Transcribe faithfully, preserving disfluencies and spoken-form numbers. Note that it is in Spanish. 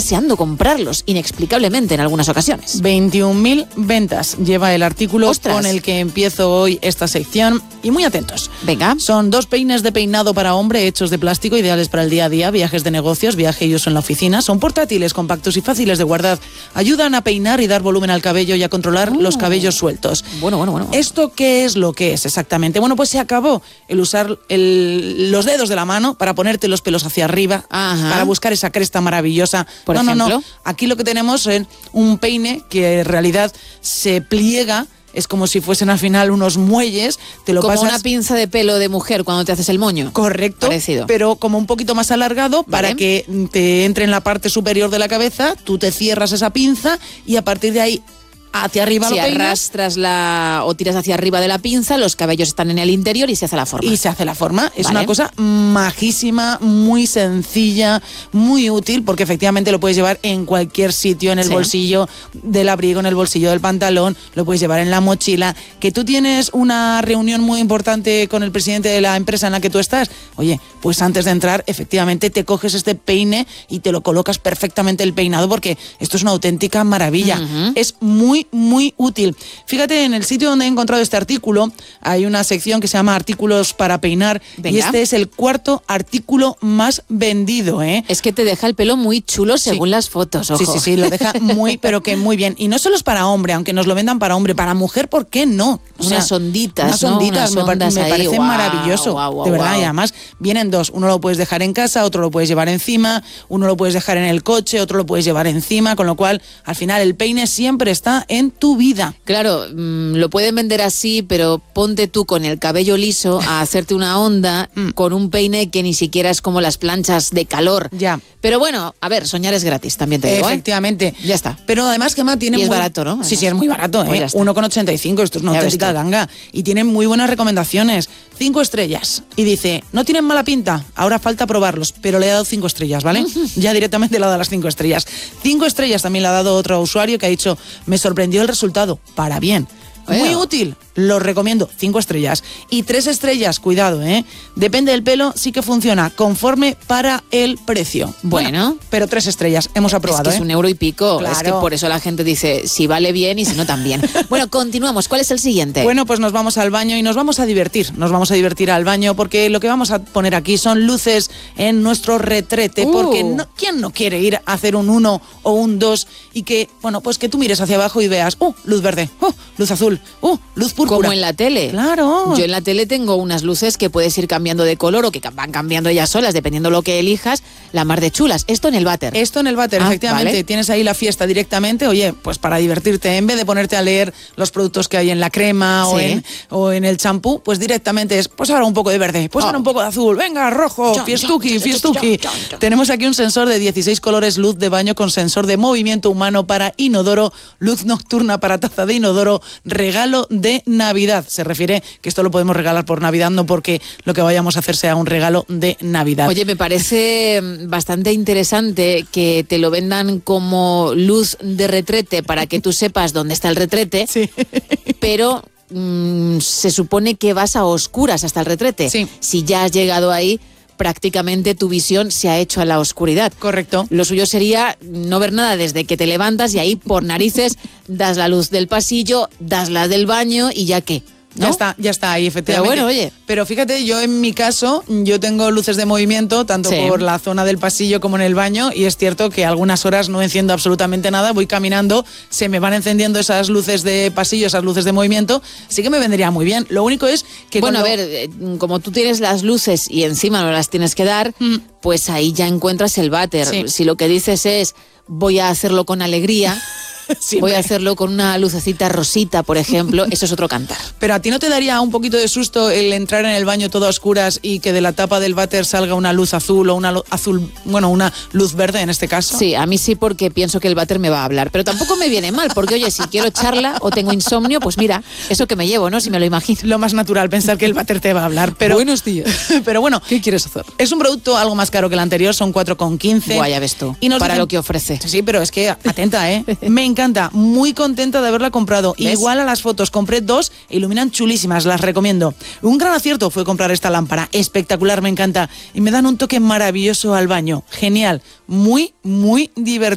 deseando comprarlos, inexplicablemente en algunas ocasiones. veintiún mil ventas lleva el artículo ¡Ostras! Con el que empiezo hoy esta sección. Y muy atentos. Venga. Son dos peines de peinado para hombre hechos de plástico, ideales para el día a día, viajes de negocios, viaje y uso en la oficina. Son portátiles, compactos y fáciles de guardar. Ayudan a peinar y dar volumen al cabello y a controlar Uh. los cabellos sueltos. Bueno, bueno, bueno. ¿Esto qué es lo que es exactamente? Bueno, pues se acabó el usar el, los dedos de la mano para ponerte los pelos hacia arriba, Ajá. para buscar esa cresta maravillosa. Por no, no, ejemplo. no. Aquí lo que tenemos es un peine que en realidad se pliega. Es como si fuesen al final unos muelles, te lo Como pasas... una pinza de pelo de mujer cuando te haces el moño. Correcto, Parecido. pero como un poquito más alargado para Vale. que te entre en la parte superior de la cabeza, tú te cierras esa pinza y a partir de ahí hacia arriba Si lo peinas arrastras la o tiras hacia arriba de la pinza, los cabellos están en el interior y se hace la forma. y se hace la forma. Es Vale. una cosa majísima, muy sencilla, muy útil, porque efectivamente lo puedes llevar en cualquier sitio, en el Sí. bolsillo del abrigo, en el bolsillo del pantalón, lo puedes llevar en la mochila. Que tú tienes una reunión muy importante con el presidente de la empresa en la que tú estás, oye, pues antes de entrar, efectivamente te coges este peine y te lo colocas perfectamente el peinado, porque esto es una auténtica maravilla. Ujú. Es muy, muy útil. Fíjate, en el sitio donde he encontrado este artículo hay una sección que se llama artículos para peinar. Venga. Y este es el cuarto artículo más vendido, ¿eh? Es que te deja el pelo muy chulo según Sí. las fotos, ojo. Sí, sí, sí, lo deja muy, pero que muy bien. Y no solo es para hombre, aunque nos lo vendan para hombre, para mujer, ¿por qué no? O sea, Unas onditas, unas ¿no? onditas, Unas me, par- ondas me ahí, parece guau, maravilloso, guau, guau, de verdad. guau. Y además vienen dos, uno lo puedes dejar en casa, otro lo puedes llevar encima, uno lo puedes dejar en el coche, otro lo puedes llevar encima, con lo cual, al final, el peine siempre está en tu vida. Claro, mmm, lo pueden vender así, pero ponte tú con el cabello liso a hacerte una onda Mm. con un peine que ni siquiera es como las planchas de calor. Ya. Pero bueno, a ver, soñar es gratis, también te digo, ¿eh? Efectivamente. Ya está. Pero además, Gemma, tiene Y es muy... barato, ¿no? Sí, sí, es muy barato, Pues ya ¿eh? está. uno con ochenta y cinco, esto es una Ya ves auténtica tú. ganga. Y tiene muy buenas recomendaciones. Cinco estrellas. Y dice, no tienen mala pinta, ahora falta probarlos, pero le he dado cinco estrellas, ¿vale? Ya directamente le ha dado las cinco estrellas. Cinco estrellas también le ha dado otro usuario que ha dicho, me sorprendió el resultado, para bien. Muy Bueno. útil, lo recomiendo, cinco estrellas. Y tres estrellas, cuidado, ¿eh? Depende del pelo, sí que funciona conforme para el precio. Bueno. pero tres estrellas, hemos aprobado, Es que es ¿eh? un euro y pico. Claro. Es que por eso la gente dice si vale bien y si no también. Bueno, continuamos. ¿Cuál es el siguiente? Bueno, pues nos vamos al baño y nos vamos a divertir. Nos vamos a divertir al baño porque lo que vamos a poner aquí son luces en nuestro retrete. Uh. Porque no, ¿quién no quiere ir a hacer un uno o un dos y que, bueno, pues que tú mires hacia abajo y veas, uh, luz verde, uh, luz azul, uh, luz púrpura? Como en la tele. Claro. Yo en la tele tengo unas luces que puedes ir cambiando de color o que ca- van cambiando ellas solas, dependiendo lo que elijas, la mar de chulas. Esto en el váter. Esto en el váter, Ah, efectivamente. vale. Tienes ahí la fiesta directamente. Oye, pues para divertirte, en vez de ponerte a leer los productos que hay en la crema o, Sí. en, o en el champú, pues directamente es, pues ahora un poco de verde, pues Oh. ahora un poco de azul, venga, rojo, Chon, fiestuki, chon, chon, fiestuki. chon, chon, chon. Tenemos aquí un sensor de dieciséis colores, luz de baño con sensor de movimiento humano para inodoro, luz nocturna para taza de inodoro, regalo de Navidad. Se refiere que esto lo podemos regalar por Navidad, no porque lo que vayamos a hacer sea un regalo de Navidad. Oye, me parece mm, bastante interesante que te lo vendan como luz de retrete para que tú sepas dónde está el retrete, Sí. pero mm, se supone que vas a oscuras hasta el retrete. Sí. Si ya has llegado ahí, prácticamente tu visión se ha hecho a la oscuridad. Correcto. Lo suyo sería no ver nada desde que te levantas y ahí por narices das la luz del pasillo, das la del baño y ya qué. ¿no? Ya está, ya está ahí, efectivamente. Pero bueno, oye. Pero fíjate, yo en mi caso, yo tengo luces de movimiento, tanto Sí. por la zona del pasillo como en el baño, y es cierto que algunas horas no enciendo absolutamente nada, voy caminando, se me van encendiendo esas luces de pasillo, esas luces de movimiento, sí que me vendría muy bien. Lo único es que Bueno, cuando- a ver, eh, como tú tienes las luces y encima no las tienes que dar, Mm. pues ahí ya encuentras el váter. Sí. Si lo que dices es voy a hacerlo con alegría, Sí, voy a hombre. hacerlo con una lucecita rosita, por ejemplo, eso es otro cantar. Pero a ti no te daría un poquito de susto el entrar en el baño todo a oscuras y que de la tapa del váter salga una luz azul o una lu- azul, bueno, una luz verde en este caso. Sí, a mí sí, porque pienso que el váter me va a hablar, pero tampoco me viene mal, porque oye, si quiero charla o tengo insomnio, pues mira, eso que me llevo, ¿no? Si me lo imagino. Lo más natural, pensar que el váter te va a hablar. Pero, Buenos días. Pero bueno, ¿Qué quieres hacer? es un producto algo más caro que el anterior, son cuatro con quince. Guay, ya ves tú, Y nos para dicen- lo que ofrece. Sí, pero es que atenta, ¿eh? Me encanta, muy contenta de haberla comprado. ¿Ves? Igual a las fotos, compré dos e iluminan chulísimas, las recomiendo. Un gran acierto fue comprar esta lámpara, espectacular, me encanta. Y me dan un toque maravilloso al baño, genial, muy, muy divertido.